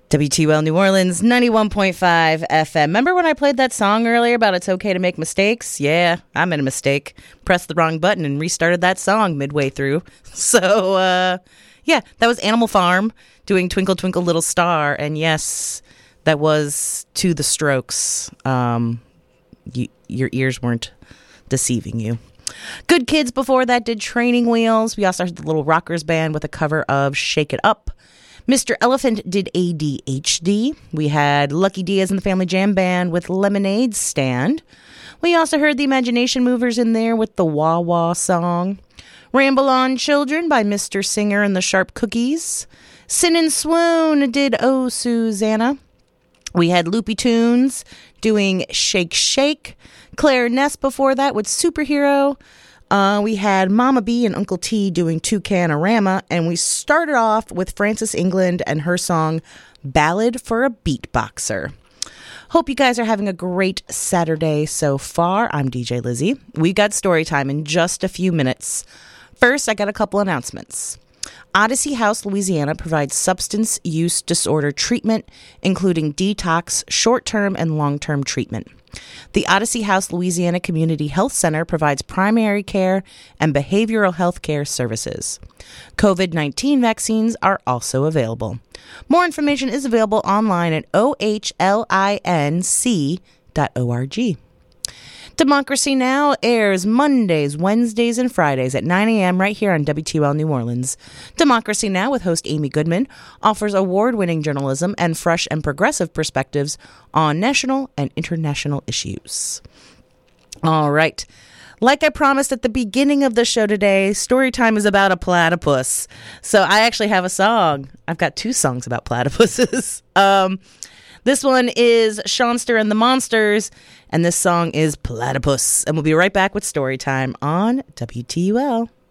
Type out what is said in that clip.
WTUL New Orleans, 91.5 FM. Remember when I played that song earlier about it's okay to make mistakes? Yeah, I made a mistake. Pressed the wrong button and restarted that song midway through. So, yeah, that was Animal Farm doing Twinkle Twinkle Little Star. And yes, that was to the Strokes. Your ears weren't deceiving you. Good Kids before that did Training Wheels. We also heard the Little Rockers Band with a cover of Shake It Up. Mr. Elephant did ADHD. We had Lucky Diaz and the Family Jam Band with Lemonade Stand. We also heard the Imagination Movers in there with the Wah Wah song. Ramble On Children by Mr. Singer and the Sharp Cookies. Sin and Swoon did Oh Susanna. We had Loopy Tunes doing Shake Shake. Claire Ness before that with Superhero. We had Mama B and Uncle T doing Toucan-orama, and we started off with Frances England and her song Ballad for a Beatboxer. Hope you guys are having a great Saturday so far. I'm DJ Lizzie. We've got story time in just a few minutes. First, I got a couple announcements. Odyssey House, Louisiana provides substance use disorder treatment, including detox, short-term and long-term treatment. The Odyssey House, Louisiana Community Health Center provides primary care and behavioral health care services. COVID-19 vaccines are also available. More information is available online at ohlinc.org. Democracy Now! Airs Mondays, Wednesdays, and Fridays at 9 a.m. right here on WTUL New Orleans. Democracy Now! With host Amy Goodman offers award-winning journalism and fresh and progressive perspectives on national and international issues. All right. Like I promised at the beginning of the show today, story time is about a platypus. So I actually have a song. I've got two songs about platypuses. This one is Shawnster and the Monsters, and this song is Platypus. And we'll be right back with Storytime on WTUL.